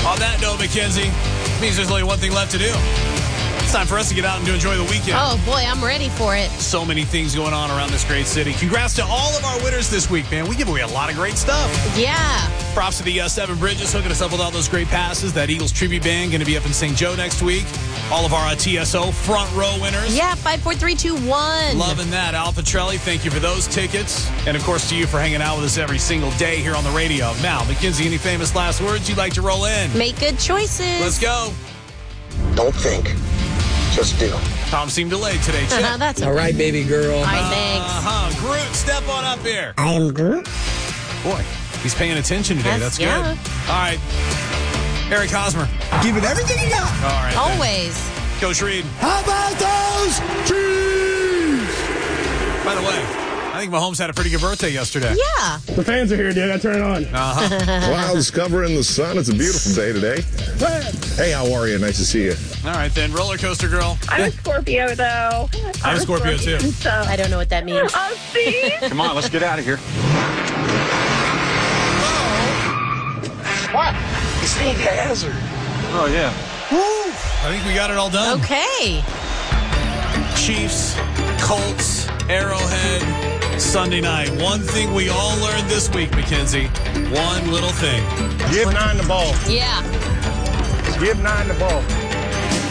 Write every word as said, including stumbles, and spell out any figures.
On that note, Mackenzie, means there's only one thing left to do. It's time for us to get out and to enjoy the weekend. Oh, boy, I'm ready for it. So many things going on around this great city. Congrats to all of our winners this week, man. We give away a lot of great stuff. Yeah. Props to the uh, Seven Bridges hooking us up with all those great passes. That Eagles tribute band going to be up in Saint Joe next week. All of our uh, T S O front row winners. Yeah, five, four, three, two, one. Loving that. Al Petrelli, thank you for those tickets. And, of course, to you for hanging out with us every single day here on the radio. Now, Mackenzie, any famous last words you'd like to roll in? Make good choices. Let's go. Don't think. Just do. Tom seemed delayed today, Chip. Uh-huh, that's All right, baby girl. All right, thanks. Uh-huh. Groot, step on up here. I am Groot. Boy, he's paying attention today. Yes, That's yeah. good. All right. Eric Hosmer. Give it everything you got. All right. Always. Thanks. Coach Reed. How about those Chiefs? By the way, I think Mahomes had a pretty good birthday yesterday. Yeah. The fans are here, dude. I turn it on. Uh-huh. Clouds covering the sun. It's a beautiful day today. Hey, how are you? Nice to see you. All right, then. Roller coaster girl. I'm a Scorpio, though. I'm a Scorpio, too. So. I don't know what that means. Oh, see? Come on, let's get out of here. What? He's saying hazard. Oh, yeah. Woo. I think we got it all done. Okay. Chiefs, Colts, Arrowhead, Sunday night. One thing we all learned this week, Mackenzie. One little thing. Give nine the ball. Yeah. Give nine the ball.